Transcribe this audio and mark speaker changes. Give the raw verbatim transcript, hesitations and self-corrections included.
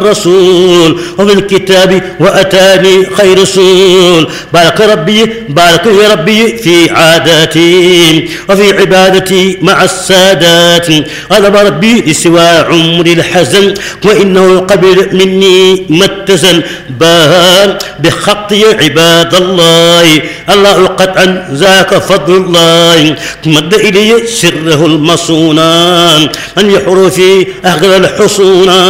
Speaker 1: الرسول وفي الكتاب وأتاني خير رسول. بارك ربي بارك يا ربي في عاداتي وفي عبادتي مع السادات. غضب ربي لسوى عمري الحزن وإنه قبل مني ما اتزن. بان بخطي عباد الله الله قطعا ذاك فضل الله. مد إلي سره المصونا من يحر في أغلى الحصونا.